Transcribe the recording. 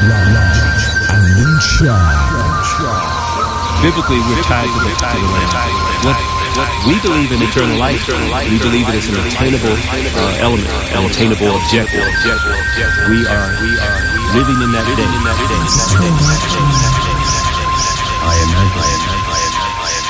and then shine. Biblically, we're tied to the Lamb. We believe in eternal life. We believe it is an attainable element, an attainable objective. We are living in that day. I imagine.